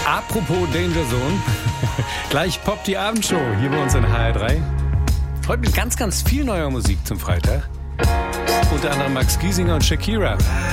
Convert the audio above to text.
Apropos Danger Zone, gleich poppt die Abendshow hier bei uns in HR3. Heute mit ganz, ganz viel neuer Musik zum Freitag. Unter anderem Max Giesinger und Shakira.